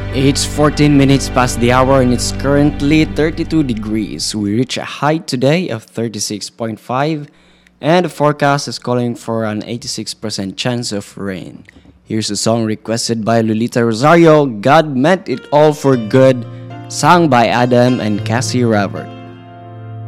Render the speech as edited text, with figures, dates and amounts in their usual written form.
It's 14 minutes past the hour and it's currently 32 degrees. We reach a high today of 36.5 and the forecast is calling for an 86% chance of rain. Here's a song requested by Lolita Rosario, God Meant It All for Good, sung by Adam and Cassie Robert.